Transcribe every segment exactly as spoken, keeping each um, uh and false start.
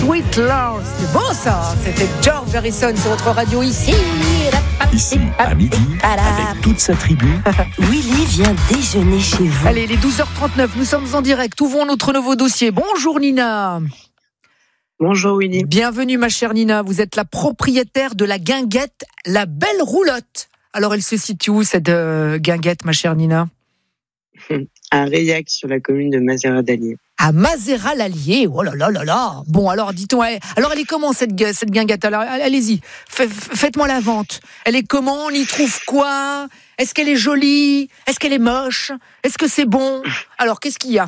Sweet Lord. C'est beau ça. C'était George Harrison sur votre radio ici. Ici, à midi, avec toute sa tribu. Willy vient déjeuner chez vous. Allez, les douze heures trente-neuf, nous sommes en direct. Ouvrons notre nouveau dossier. Bonjour Nina. Bonjour Willy. Bienvenue ma chère Nina. Vous êtes la propriétaire de la guinguette La Belle Roulotte. Alors, elle se situe où cette euh, guinguette, ma chère Nina ? À Reillac, sur la commune de Mazera-d'Allier. À Mazera-l'Allier, oh là là là là. Bon, alors dites-moi, alors elle est comment cette, cette guinguette ? Alors allez-y, faites-moi la vente. Elle est comment ? On y trouve quoi ? Est-ce qu'elle est jolie ? Est-ce qu'elle est moche ? Est-ce que c'est bon ? Alors, qu'est-ce qu'il y a ?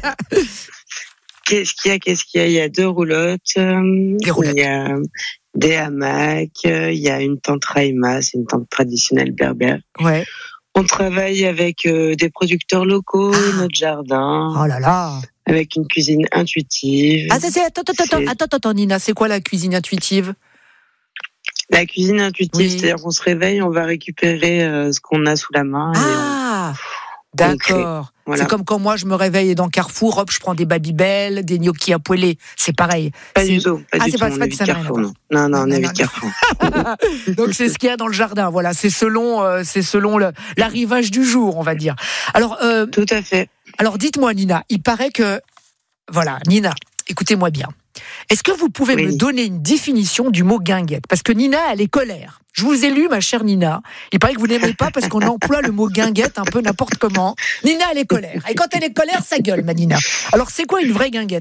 Qu'est-ce qu'il y a ? Qu'est-ce qu'il y a ? Il y a deux roulottes. Des roulottes. Il y a des hamacs. Il y a une tente raïma, c'est une tente traditionnelle berbère. Ouais. On travaille avec euh, des producteurs locaux, Ah. notre jardin. Oh là là. Avec une cuisine intuitive. Ah, c'est, c'est, attends, attends, attends, C'est- attends, attends, Nina, c'est quoi la cuisine intuitive ? La cuisine intuitive, Oui. c'est-à-dire qu'on se réveille, on va récupérer euh, ce qu'on a sous la main. et Ah, on d'accord. crée. Voilà. C'est comme quand moi je me réveille dans Carrefour, hop, je prends des Babybel, des gnocchis à poêler. C'est pareil. Pas C'est- du tout, pas Ah, du c'est tout. pas- on c'est pas que évite ça n'a rien à Carrefour, voir. non. Non, non, on Non, évite non, Carrefour. Donc c'est ce qu'il y a dans le jardin. Voilà, c'est selon, euh, c'est selon le, l'arrivage du jour, on va dire. Alors, euh, Tout à fait. alors dites-moi, Nina, il paraît que, voilà, Nina, écoutez-moi bien. Est-ce que vous pouvez Oui. me donner une définition du mot guinguette ? Parce que Nina, elle est colère. Je vous ai lu, ma chère Nina. Il paraît que vous n'aimez pas parce qu'on emploie le mot guinguette un peu n'importe comment. Nina, elle est colère. Et quand elle est colère, ça gueule, ma Nina. Alors, c'est quoi une vraie guinguette ?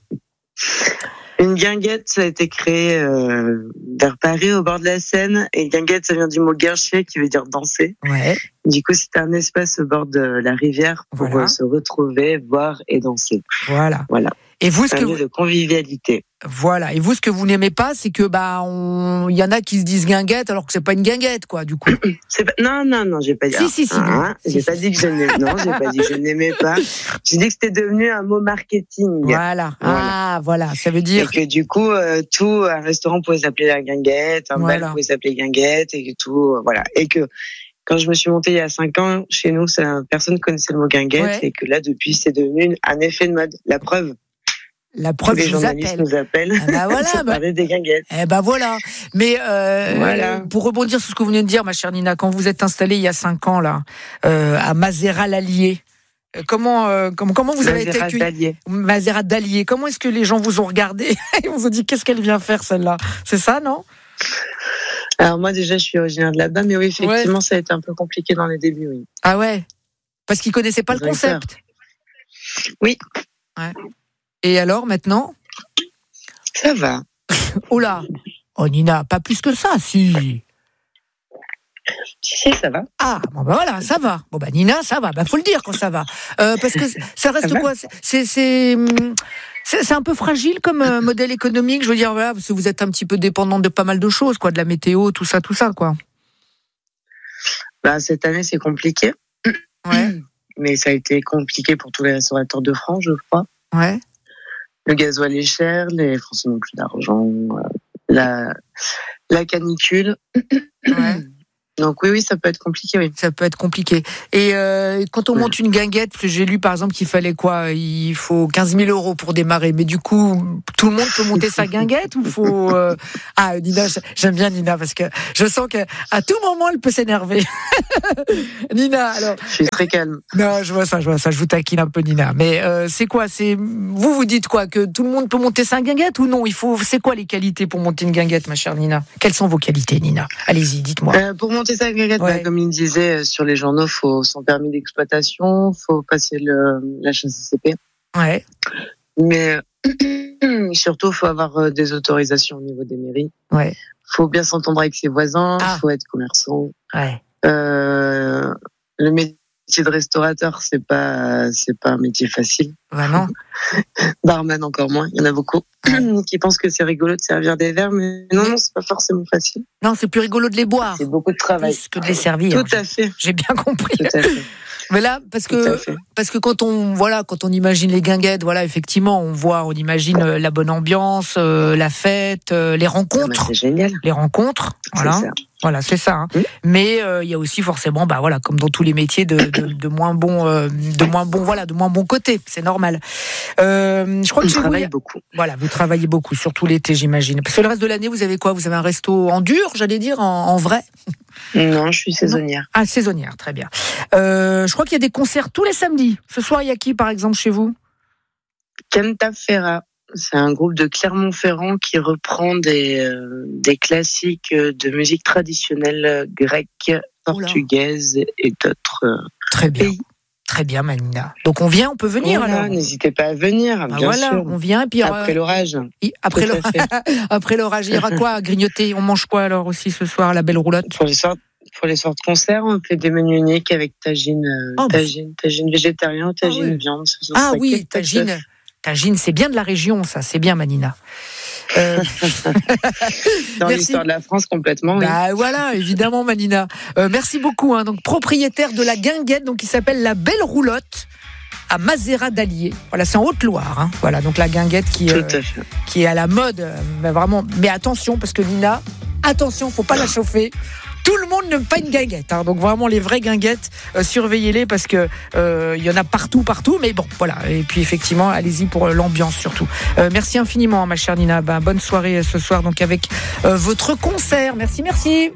Une guinguette, ça a été créé euh, vers Paris, au bord de la Seine. Et guinguette, ça vient du mot guincher, qui veut dire danser. Ouais. Du coup, c'était un espace au bord de la rivière pour Voilà. euh, se retrouver, boire et danser. Voilà. Voilà. Et vous, ce Un que lieu vous, de convivialité. voilà. Et vous, ce que vous n'aimez pas, c'est que bah, on, il y en a qui se disent guinguette alors que c'est pas une guinguette, quoi. Du coup. C'est pas... Non, non, non, j'ai pas dit. Si, si, si, Ah, si, j'ai si, pas si. dit que je n'aimais. Non, j'ai pas dit que je n'aimais pas. J'ai dit que c'était devenu un mot marketing. Voilà. Voilà. Ah, voilà. Ça veut Et dire. que du coup, euh, tout, un restaurant pouvait s'appeler la guinguette, un Voilà. bal pouvait s'appeler guinguette, et que tout, euh, voilà. Et que quand je me suis montée il y a cinq ans, chez nous, ça, personne connaissait le mot guinguette, Ouais. et que là, depuis, c'est devenu une- un effet de mode. La preuve, La tous preuve, les je vous journalistes appelle. nous appellent Ah bah voilà. pour bah- parler des guinguettes. Eh ben voilà. Mais euh, Voilà. pour rebondir sur ce que vous venez de dire, ma chère Nina, quand vous êtes installée il y a cinq ans là, euh, à Mazera-l'Allier, euh, comment, euh, comment comment vous avez été Mazera accueillie ? d'Allier. Mazera-d'Allier. Comment est-ce que les gens vous ont regardé ? Ils vous ont dit qu'est-ce qu'elle vient faire celle-là ? C'est ça, non ? Alors moi, déjà, je suis originaire de là-bas, mais oui, effectivement, ça a été un peu compliqué dans les débuts, oui. Ah ouais. Parce qu'ils connaissaient pas Ils le ont eu concept. Oui. Ouais. Et alors maintenant ? Ça va. Oh là. Oh Nina, pas plus que ça, si. Si, si, ça va. Ah, bon ben voilà, ça va. Bon ben Nina, ça va. Ben faut le dire quand ça va. Euh, parce que ça reste Ça va. quoi ? C'est c'est hum, c'est c'est un peu fragile comme euh, modèle économique. Je veux dire voilà, parce que vous êtes un petit peu dépendante de pas mal de choses, quoi, de la météo, tout ça, tout ça, quoi. Bah, cette année, c'est compliqué. Ouais, Mais ça a été compliqué pour tous les restaurateurs de France, je crois. ouais. Le gasoil est cher, les Français n'ont plus d'argent, euh, la, la canicule. Ouais. Donc oui, oui, ça peut être compliqué, oui. Ça peut être compliqué. Et euh, quand on monte une guinguette, parce que j'ai lu par exemple qu'il fallait quoi ? Il faut quinze mille euros pour démarrer. Mais du coup, tout le monde peut monter sa guinguette ou faut euh... Ah, Nina, j'aime bien Nina parce que je sens qu'à tout moment elle peut s'énerver. Nina, alors. Je suis très calme. Non, je vois ça, je vois ça. Je vous taquine un peu, Nina. Mais euh, c'est quoi ? C'est vous, vous dites quoi ? Que tout le monde peut monter sa guinguette ou non ? Il faut. C'est quoi les qualités pour monter une guinguette, ma chère Nina ? Quelles sont vos qualités, Nina ? Allez-y, dites-moi. Euh, pour monter sa guinguette, Ouais. bah, comme il disait euh, sur les journaux, faut son permis d'exploitation, faut passer le, la H A C C P. Ouais. Mais euh, surtout, faut avoir euh, des autorisations au niveau des mairies. Ouais. Faut bien s'entendre avec ses voisins, Ah. faut être commerçant. Ouais. Euh, le métier de restaurateur, c'est pas, c'est pas un métier facile. Bah non. Barman encore moins. Il y en a beaucoup qui pensent que c'est rigolo de servir des verres, mais non, non, c'est pas forcément facile. Non, c'est plus rigolo de les boire. C'est beaucoup de travail. Plus que de les servir. Tout à fait. J'ai bien compris. Tout à fait. Mais là, parce Tout à que fait. parce que quand on voilà, quand on imagine les guinguettes, voilà, effectivement, on voit, on imagine euh, la bonne ambiance, euh, la fête, euh, les Ah, bah, rencontres, c'est génial. les rencontres, C'est voilà. ça. Voilà, c'est ça. Hein. Oui. Mais il euh, y a aussi forcément, bah voilà, comme dans tous les métiers, de, de, de moins bons, euh, de moins bons, voilà, de moins bons côtés. C'est normal. Euh, je crois que On chez travaille vous, beaucoup. Voilà, vous travaillez beaucoup, surtout l'été, j'imagine. Parce que le reste de l'année, vous avez quoi? Vous avez un resto en dur, j'allais dire, en, en vrai? Non, je suis saisonnière. Ah, saisonnière, très bien. Euh, je crois qu'il y a des concerts tous les samedis. Ce soir, il y a qui, par exemple, chez vous? Canta Ferra. C'est un groupe de Clermont-Ferrand qui reprend des, euh, des classiques de musique traditionnelle grecque, portugaise et d'autres euh, Très bien. pays. Très bien, Manina. Donc on vient, on peut venir Voilà, alors. n'hésitez pas à venir, Bah bien voilà, sûr. on vient et puis Après euh, l'orage. y- après, Tout le- à fait. après l'orage, il y aura quoi à grignoter? On mange quoi alors aussi ce soir, la belle roulotte? Pour les soirs, pour les soirs de concert, on fait des menus uniques avec tagine, euh, Oh, bah, tagine, tagine végétarien, tagine Ah oui. viande. ce Ah sera oui, quelques tagine. œufs. Tagine, c'est bien de la région, ça, c'est bien, Manina. Euh, Dans Merci. l'histoire de la France, complètement, oui. Bah voilà, évidemment, Manina. Euh, merci beaucoup. Hein, donc propriétaire de la guinguette, donc qui s'appelle la Belle Roulotte à Mazera d'Allier. Voilà, c'est en Haute-Loire. Hein, voilà, donc la guinguette qui, Tout euh, à fait. qui est à la mode, euh, mais vraiment. Mais attention, parce que Nina, attention, faut pas la chauffer. Tout le monde n'aime pas une guinguette, hein, donc vraiment les vraies guinguettes, euh, surveillez-les parce que euh, il y en a partout, partout. Mais bon, voilà. Et puis effectivement, allez-y pour euh, l'ambiance surtout. Euh, merci infiniment, ma chère Nina. Ben, bonne soirée ce soir, donc avec euh, votre concert. Merci, merci.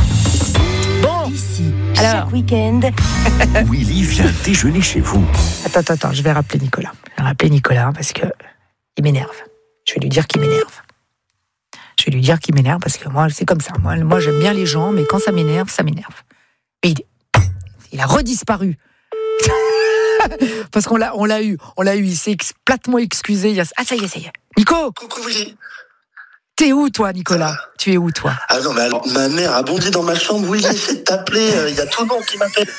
Bon, Ici, Alors. chaque week-end, Willy vient déjeuner chez vous. attends, attends, attends, je vais rappeler Nicolas. Je vais rappeler Nicolas parce que il m'énerve. Je vais lui dire qu'il m'énerve. Je vais lui dire qu'il m'énerve parce que moi, c'est comme ça. Moi, moi, j'aime bien les gens, mais quand ça m'énerve, ça m'énerve. Et il, il a redisparu. Parce qu'on l'a, on l'a eu, on l'a eu. Il s'est ex- platement excusé. Il y a... Ah, ça y est, ça y est. Nico, Coucou Willy. t'es où, toi, Nicolas? Tu es où, toi? Ah non, mais alors, ma mère a bondi dans ma chambre. Willy, essaie de t'appeler. Il y a tout le monde qui m'appelle.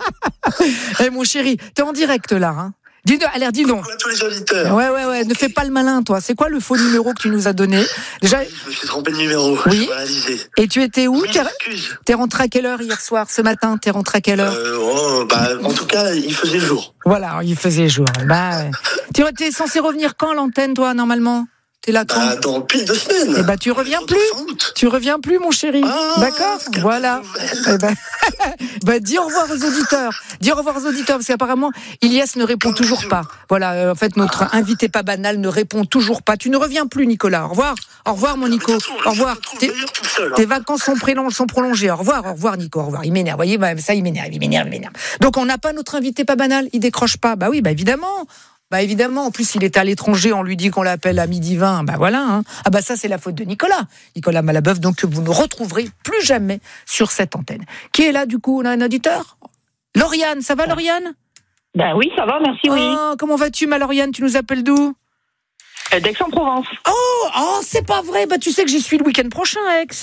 Eh, mon chéri, t'es en direct, là, hein? Dis, allez, dis donc. Coucou à tous les auditeurs. Ouais, ouais, ouais, ne fais pas le malin, toi. C'est quoi le faux numéro que tu nous as donné? Déjà, Je me suis trompé de numéro. Oui. Je dois réaliser. et tu étais où? Oui, T'es, excuse. t'es rentré à quelle heure hier soir? Ce matin, t'es rentré à quelle heure? Euh, oh, bah, en tout cas, il faisait jour. Voilà, il faisait jour. Bah, ouais. Tu es censé revenir quand à l'antenne, toi, normalement? T'es là quand? Bah, dans pile deux semaines. Eh ben, tu reviens plus. Fin août. Tu reviens plus, mon chéri. Ah, D'accord? quelle Voilà. bonne Eh ben, bah, dis au revoir aux auditeurs. Dis au revoir aux auditeurs, parce qu'apparemment, Ilias ne répond toujours pas. Voilà, euh, en fait, notre invité pas banal ne répond toujours pas. Tu ne reviens plus, Nicolas. Au revoir. Au revoir, mon Nico. Au revoir. Tes, tes vacances sont, prélong- sont prolongées. Au revoir, au revoir, Nico. Au revoir. Il m'énerve. Vous voyez, bah, ça, il m'énerve, il m'énerve, il m'énerve. Donc, on n'a pas notre invité pas banal. Il décroche pas. Bah oui, bah évidemment. Bah évidemment, en plus il est à l'étranger, on lui dit qu'on l'appelle à midi vingt, bah voilà. Hein. Ah bah ça c'est la faute de Nicolas, Nicolas Malabeuf, donc que vous ne retrouverez plus jamais sur cette antenne. Qui est là du coup? On a un auditeur? Lauriane, ça va Lauriane? Ben oui, ça va, merci, oui. Oh, comment vas-tu ma Lauriane? Tu nous appelles d'où? Euh, D'Aix-en-Provence. Oh, oh c'est pas vrai, bah tu sais que j'y suis le week-end prochain à Aix.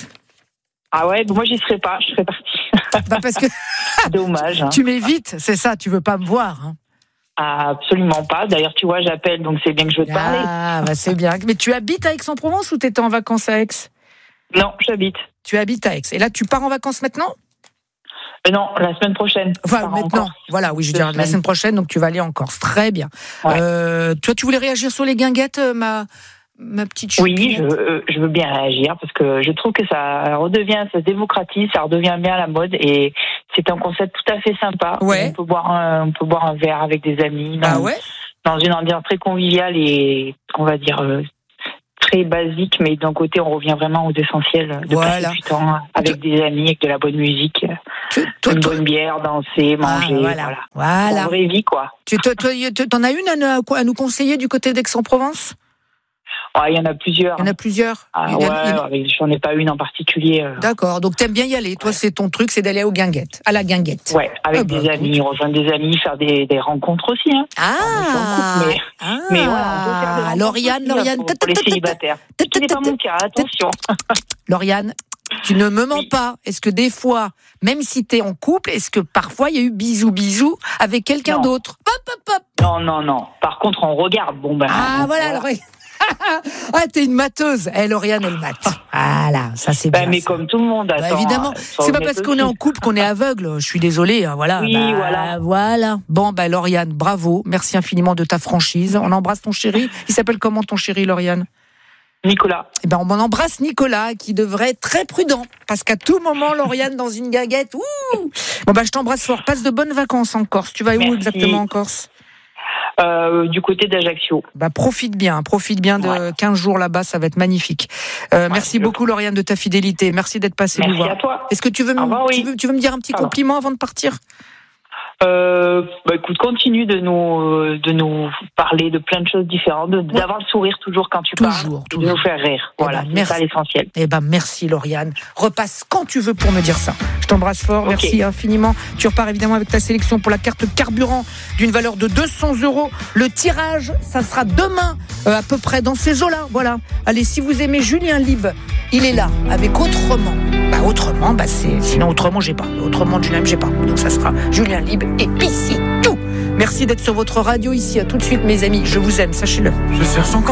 Ah ouais, moi j'y serais pas, je serais partie. Bah parce que Dommage. Hein. tu m'évites, c'est ça, tu veux pas me voir. Hein. Ah, absolument pas. D'ailleurs, tu vois, j'appelle, donc c'est bien que je veux te parler. Ah bah c'est bien. Mais tu habites à Aix-en-Provence ou t'étais en vacances à Aix? Non, j'habite. Tu habites à Aix. Et là tu pars en vacances maintenant? Euh, non, la semaine prochaine. Enfin, Je pars en maintenant, Corse. voilà, oui, je veux Deux dire, la semaines. semaine prochaine, donc tu vas aller en Corse. Très bien. Ouais. Euh, toi, tu voulais réagir sur les guinguettes, euh, ma, ma petite Oui, choupinette? je, euh, je veux bien réagir parce que je trouve que ça redevient, ça se démocratise, ça redevient bien à la mode et c'est un concept tout à fait sympa. Ouais. On peut boire un, on peut boire un verre avec des amis dans, Ah ouais? dans une ambiance très conviviale et, on va dire, euh, très basique, mais d'un côté, on revient vraiment aux essentiels de Voilà. passer du temps avec des amis, avec de la bonne musique, Tu- toi, une toi- bonne bière, danser, Ah, manger, voilà. voilà. Voilà. En vraie vie, quoi. Tu toi, toi, tu- t'en as une à, nous- à nous conseiller du côté d'Aix-en-Provence? Ouais, il y en a plusieurs. Il y en a plusieurs. Ah, Il y ouais, en a- il y en a- ouais, j'en ai pas une en particulier. euh. D'accord, donc t'aimes bien y aller. Toi, Ouais. c'est ton truc, c'est d'aller aux guinguettes, à la guinguette. Ouais, avec Ah bah, des amis, rejoindre des amis, faire des, des rencontres aussi. Hein. Ah, en couple, ah, Mais voilà, on peut faire des rencontres Lauriane, aussi, là, Lauriane, pour, ta- pour les ta- ta- ta- célibataires. ta- Ce qui n'est ta- pas ta- mon cas, attention. Lauriane, tu ne me mens Oui. pas. Est-ce que des fois, même si t'es en couple, est-ce que parfois il y a eu bisous bisous avec quelqu'un Non. d'autre? Hop, hop, hop. Non, non, non. Par contre, on regarde. Bon, ben, Ah on- voilà, Lauriane. Ah, t'es une mateuse. Eh, Lauriane, elle mate. Voilà, ça c'est Ben, bien. mais ça. comme tout le monde, Bah, attends. évidemment, euh, sois c'est pas honnête parce qu'on est aussi. en couple qu'on est aveugle. Je suis désolée, hein, voilà. Oui, Bah, voilà. voilà. Bon, bah Lauriane, bravo. Merci infiniment de ta franchise. On embrasse ton chéri. Il s'appelle comment ton chéri, Lauriane? Nicolas. Eh ben, on m'en embrasse Nicolas, qui devrait être très prudent, parce qu'à tout moment, Lauriane dans une guinguette. Ouh bon bah, je t'embrasse fort. Passe de bonnes vacances en Corse. Tu vas Merci. Où exactement en Corse? Euh, du côté d'Ajaccio. Bah, profite bien, profite bien de ouais. quinze jours là-bas, ça va être magnifique. Euh, ouais, merci beaucoup, Lauriane, de ta fidélité. Merci d'être passée nous voir. Merci à toi. Est-ce que tu veux, me, revoir, oui. tu veux, tu veux me dire un petit Pardon. compliment avant de partir? Euh, bah écoute, continue de nous de nous parler de plein de choses différentes, de, d'avoir le sourire toujours quand tu toujours, parles, toujours. de nous faire rire. Eh voilà, ben, c'est merci. ça l'essentiel. Eh ben merci Lauriane. Repasse quand tu veux pour me dire ça. Je t'embrasse fort, Okay. merci infiniment. Tu repars évidemment avec ta sélection pour la carte carburant d'une valeur de deux cents euros. Le tirage, ça sera demain euh, à peu près dans ces eaux-là. Voilà. Allez, si vous aimez Julien Lieb, il est là avec Autrement. Bah autrement, bah c'est sinon autrement j'ai pas. Autrement Julien Lieb j'ai pas. Donc ça sera Julien Lieb et puis c'est tout. Merci d'être sur votre radio ici. À tout de suite mes amis. Je vous aime, sachez-le. Je cherche encore